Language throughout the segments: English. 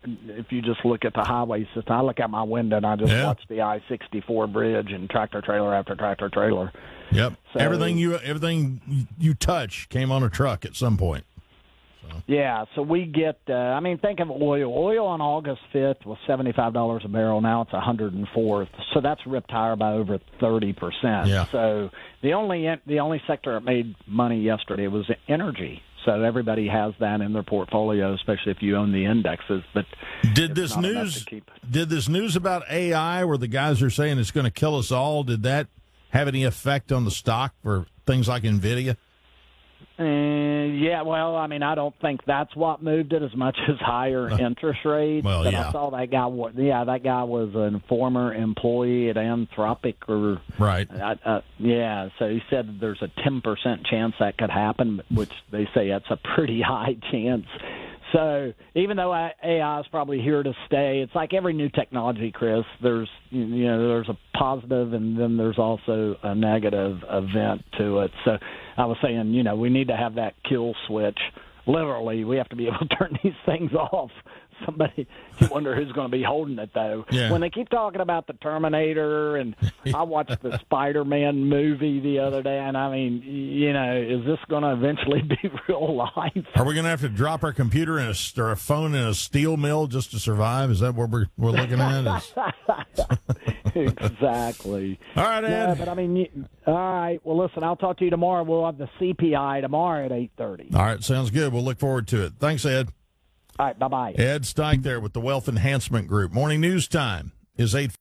if you just look at the highway system, I look out my window and I just watch the I-64 bridge and tractor trailer after tractor trailer. Yep. So, everything you touch came on a truck at some point. Yeah, so we get, think of oil. Oil on August 5th was $75 a barrel. Now it's $104. So that's ripped higher by over 30%. Yeah. So the only sector that made money yesterday was energy. So everybody has that in their portfolio, especially if you own the indexes. But did this news about AI, where the guys are saying it's going to kill us all, did that have any effect on the stock for things like NVIDIA? Yeah, well, I don't think that's what moved it as much as higher interest rates. Well, but yeah. I saw that guy. That guy was a former employee at Anthropic, or right. Yeah, so he said there's a 10% chance that could happen, which they say that's a pretty high chance. So even though AI is probably here to stay, it's like every new technology, Chris. There's a positive and then there's also a negative event to it. So I was saying, we need to have that kill switch. Literally, we have to be able to turn these things off. You wonder who's going to be holding it, though. Yeah. When they keep talking about the Terminator, and I watched the Spider-Man movie the other day, and is this going to eventually be real life? Are we going to have to drop our computer or a phone in a steel mill just to survive? Is that what we're looking at? Exactly. All right, Ed. Yeah, but all right. Well, listen, I'll talk to you tomorrow. We'll have the CPI tomorrow at 8:30. All right, sounds good. We'll look forward to it. Thanks, Ed. All right, bye-bye. Ed Steich there with the Wealth Enhancement Group. Morning news time is 8.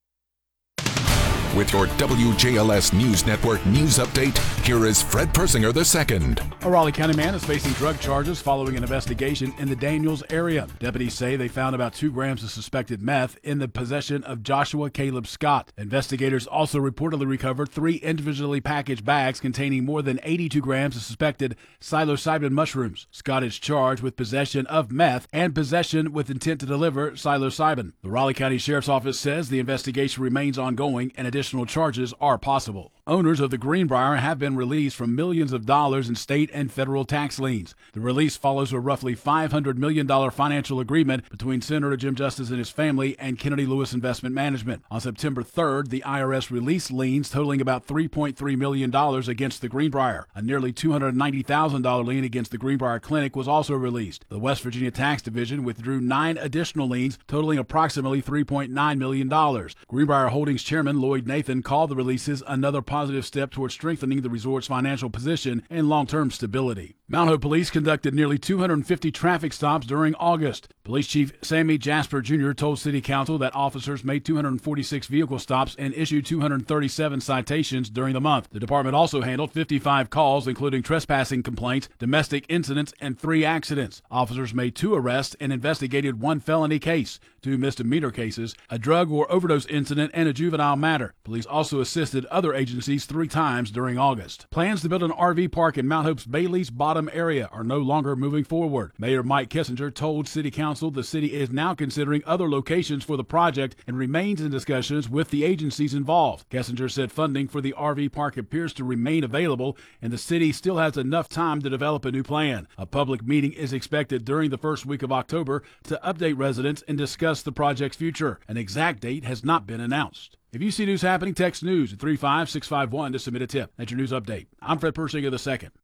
With your WJLS News Network news update, here is Fred Persinger II. A Raleigh County man is facing drug charges following an investigation in the Daniels area. Deputies say they found about 2 grams of suspected meth in the possession of Joshua Caleb Scott. Investigators also reportedly recovered 3 individually packaged bags containing more than 82 grams of suspected psilocybin mushrooms. Scott is charged with possession of meth and possession with intent to deliver psilocybin. The Raleigh County Sheriff's Office says the investigation remains ongoing and additional charges are possible. Owners of the Greenbrier have been released from millions of dollars in state and federal tax liens. The release follows a roughly $500 million financial agreement between Senator Jim Justice and his family and Kennedy Lewis Investment Management. On September 3rd, the IRS released liens totaling about $3.3 million against the Greenbrier. A nearly $290,000 lien against the Greenbrier Clinic was also released. The West Virginia Tax Division withdrew 9 additional liens totaling approximately $3.9 million. Greenbrier Holdings Chairman Lloyd Nathan called the releases another positive step towards strengthening the resort's financial position and long-term stability. Mount Hope Police conducted nearly 250 traffic stops during August. Police Chief Sammy Jasper Jr. told City Council that officers made 246 vehicle stops and issued 237 citations during the month. The department also handled 55 calls, including trespassing complaints, domestic incidents, and 3 accidents. Officers made 2 arrests and investigated 1 felony case, 2 misdemeanor cases, a drug or overdose incident, and a juvenile matter. Police also assisted other agencies 3 times during August. Plans to build an RV park in Mount Hope's Bailey's Bottom area are no longer moving forward. Mayor Mike Kissinger told City Council the city is now considering other locations for the project and remains in discussions with the agencies involved. Kissinger said funding for the RV park appears to remain available and the city still has enough time to develop a new plan. A public meeting is expected during the first week of October to update residents and discuss the project's future. An exact date has not been announced. If you see news happening, text news at 35651 to submit a tip. That's your news update. I'm Fred Persinger II.